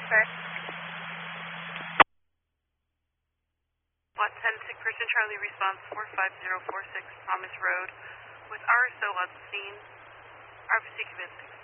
Over. 110 sick person Charlie response 45046 Thomas Road with RSO on scene. RFC commencing.